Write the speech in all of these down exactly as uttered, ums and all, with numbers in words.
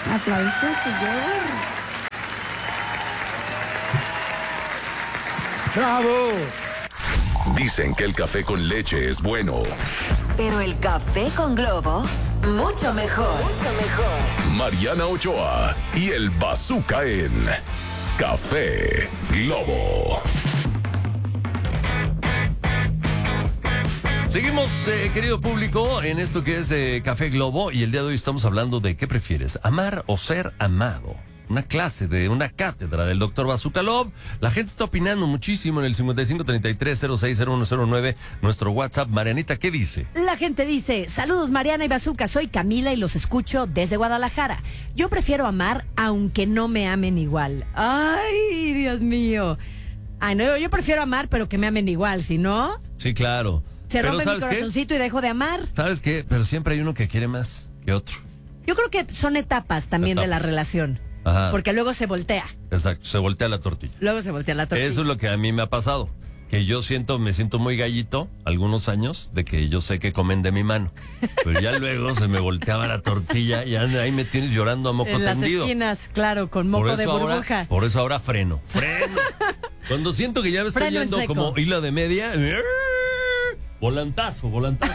Aplausos, señor. ¡Bravo! Dicen que el café con leche es bueno. Pero el café con Globo, mucho mejor. Mucho mejor. Mariana Ochoa y el Bazooka en Café Globo. Seguimos, eh, querido público, en esto que es eh, Café Globo, y el día de hoy estamos hablando de ¿qué prefieres? ¿Amar o ser amado? Una clase de una cátedra del doctor Bazooka Love. La gente está opinando muchísimo en el cincuenta y cinco treinta y tres cero seis cero uno cero nueve, nuestro WhatsApp. Marianita, ¿qué dice? La gente dice, saludos Mariana y Bazooka, soy Camila y los escucho desde Guadalajara. Yo prefiero amar aunque no me amen igual. Ay, Dios mío. Ay, no, yo prefiero amar pero que me amen igual, si no... Sí, claro. Se Pero rompe mi ¿sabes qué? corazoncito y dejo de amar. ¿Sabes qué? Pero siempre hay uno que quiere más que otro. Yo creo que son etapas también Etapas. de la relación. Ajá. Porque luego se voltea. Exacto, se voltea la tortilla. Luego se voltea la tortilla. Eso es lo que a mí me ha pasado. Que yo siento, me siento muy gallito algunos años de que yo sé que comen de mi mano. Pero ya luego se me volteaba la tortilla y ahí me tienes llorando a moco En las tendido. esquinas, claro, con moco de burbuja. Ahora, por eso ahora freno. Freno. Cuando siento que ya me estoy Freno en yendo seco. como hilo de media. Volantazo, volantazo.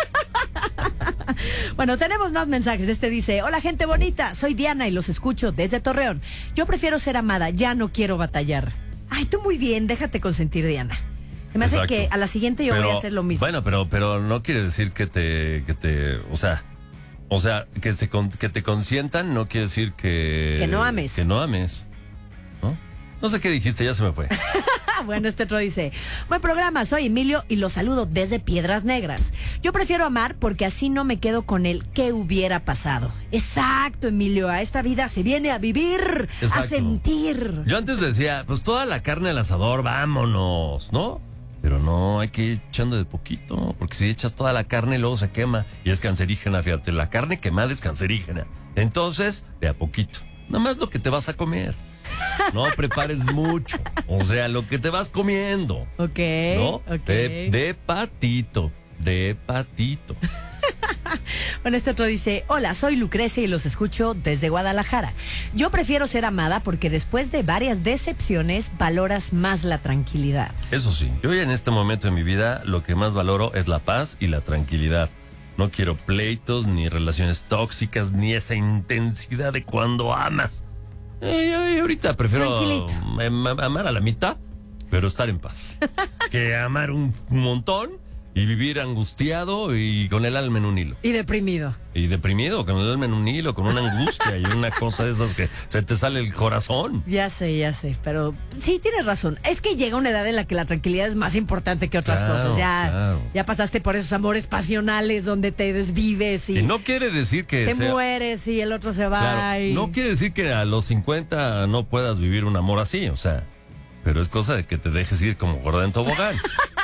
Bueno, tenemos más mensajes. Este dice, hola gente bonita, soy Diana y los escucho desde Torreón. Yo prefiero ser amada, ya no quiero batallar. Ay, tú muy bien, déjate consentir, Diana. Se me hace Exacto. que a la siguiente yo Pero, voy a hacer lo mismo. Bueno, pero, pero no quiere decir que te, que te, o sea, o sea, que se con- que te consientan no quiere decir que Que no ames. Que no ames, ¿no? No sé qué dijiste, ya se me fue. Ah, bueno, este otro dice, buen programa, soy Emilio y los saludo desde Piedras Negras. Yo prefiero amar porque así no me quedo con el qué hubiera pasado. Exacto, Emilio, a esta vida se viene a vivir, a Exacto. sentir. Yo antes decía, pues toda la carne al asador, vámonos, ¿no? Pero no, hay que ir echando de poquito, porque si echas toda la carne luego se quema y es cancerígena, fíjate, la carne quemada es cancerígena. Entonces, de a poquito, nada más lo que te vas a comer. No prepares mucho, o sea, lo que te vas comiendo, Ok, ¿no? ok. De, de patito, de patito. Bueno, este otro dice, hola, soy Lucrecia y los escucho desde Guadalajara. Yo prefiero ser amada porque después de varias decepciones valoras más la tranquilidad. Eso sí, yo en este momento de mi vida lo que más valoro es la paz y la tranquilidad. No quiero pleitos, ni relaciones tóxicas, ni esa intensidad de cuando amas. Eh, yo- yo ahorita prefiero Tranquilito. am- amar a la mitad, pero estar en paz. Que amar un montón y vivir angustiado y con el alma en un hilo. Y deprimido. Y deprimido, con el alma en un hilo, con una angustia y una cosa de esas que se te sale el corazón. Ya sé, ya sé, pero sí, tienes razón. Es que llega una edad en la que la tranquilidad es más importante que otras Claro, cosas. Ya, claro. ya pasaste por esos amores pasionales donde te desvives y, Y no quiere decir que te sea... mueres y el otro se va. Claro, y... no quiere decir que a los cincuenta no puedas vivir un amor así, o sea, pero es cosa de que te dejes ir como gorda en tobogán.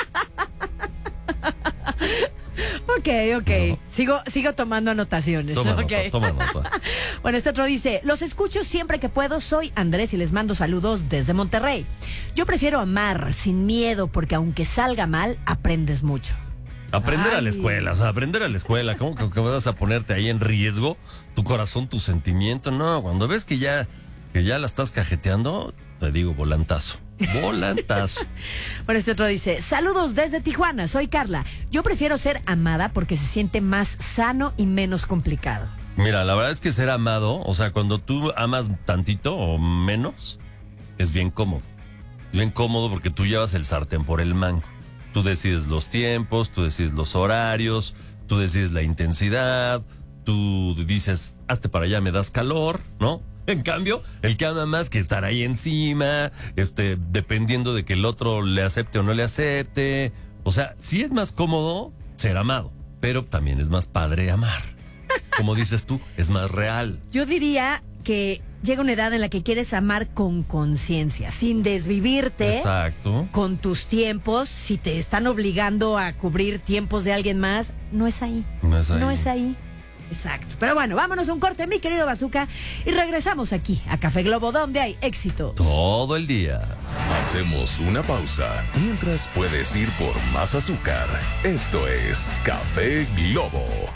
Ok, ok. No. Sigo, sigo tomando anotaciones. Toma Ok. nota, toma nota. Bueno, este otro dice, los escucho siempre que puedo, soy Andrés y les mando saludos desde Monterrey. Yo prefiero amar sin miedo porque aunque salga mal, aprendes mucho. Aprender a la Ay. escuela, o sea, aprender a la escuela, ¿cómo que, que vas a ponerte ahí en riesgo tu corazón, tu sentimiento? No, cuando ves que ya, que ya la estás cajeteando, te digo volantazo, volantazo. Bueno, este otro dice, saludos desde Tijuana, soy Carla. Yo prefiero ser amada porque se siente más sano y menos complicado. Mira, la verdad es que ser amado, o sea, cuando tú amas tantito o menos, es bien cómodo. Bien cómodo porque tú llevas el sartén por el mango. Tú decides los tiempos, tú decides los horarios, tú decides la intensidad, tú dices, hazte para allá, me das calor, ¿no? En cambio, el que ama más que estar ahí encima, este, dependiendo de que el otro le acepte o no le acepte. O sea, sí es más cómodo ser amado, pero también es más padre amar. Como dices tú, es más real. Yo diría que llega una edad en la que quieres amar con conciencia, sin desvivirte. Exacto. Con tus tiempos, si te están obligando a cubrir tiempos de alguien más, no es ahí. No es ahí. No es ahí. Exacto. Pero bueno, vámonos a un corte, mi querido Bazooka, y regresamos aquí a Café Globo, donde hay éxito. Todo el día. Hacemos una pausa mientras puedes ir por más azúcar. Esto es Café Globo.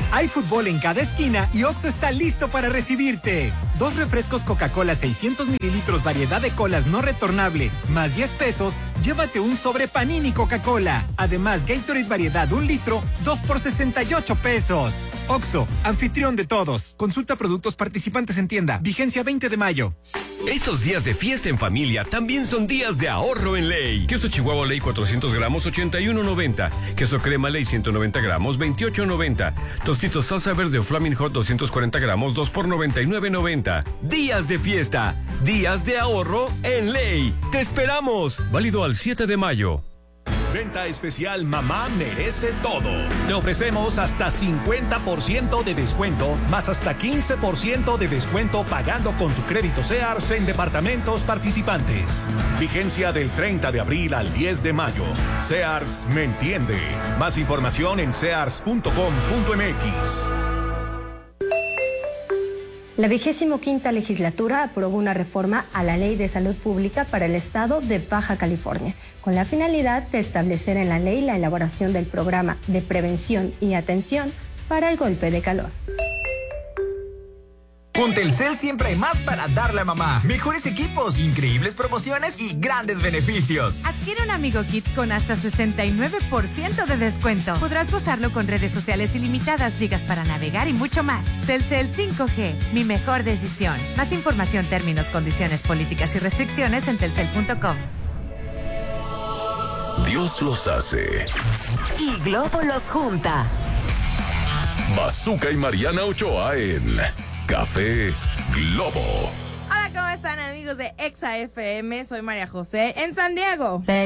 Hay fútbol en cada esquina y Oxxo está listo para recibirte. Dos refrescos Coca-Cola seiscientos mililitros variedad de colas no retornable, más diez pesos, llévate un sobre Panini Coca-Cola. Además, Gatorade variedad un litro, dos por sesenta y ocho pesos. Oxxo, anfitrión de todos. Consulta productos participantes en tienda. Vigencia veinte de mayo. Estos días de fiesta en familia también son días de ahorro en Ley. Queso Chihuahua Ley cuatrocientos gramos, ochenta y uno noventa. Queso crema Ley ciento noventa gramos, veintiocho noventa. Tostitos salsa verde o Flaming Hot doscientos cuarenta gramos, dos por noventa y nueve noventa. Días de fiesta, días de ahorro en Ley. ¡Te esperamos! Válido al siete de mayo. Venta especial Mamá Merece Todo. Te ofrecemos hasta cincuenta por ciento de descuento, más hasta quince por ciento de descuento pagando con tu crédito Sears en departamentos participantes. Vigencia del treinta de abril al diez de mayo. Sears me entiende. Más información en sears punto com punto m x. La vigésimo quinta legislatura aprobó una reforma a la Ley de Salud Pública para el Estado de Baja California, con la finalidad de establecer en la ley la elaboración del programa de prevención y atención para el golpe de calor. Con Telcel siempre hay más para darle a mamá. Mejores equipos, increíbles promociones y grandes beneficios. Adquiere un Amigo Kit con hasta sesenta y nueve por ciento de descuento. Podrás gozarlo con redes sociales ilimitadas, gigas para navegar y mucho más. Telcel cinco G, mi mejor decisión. Más información, términos, condiciones, políticas y restricciones en telcel punto com. Dios los hace. Y Globo los junta. Bazooka y Mariana Ochoa en Café Globo. Hola, ¿cómo están, amigos de Exa F M? Soy María José en San Diego.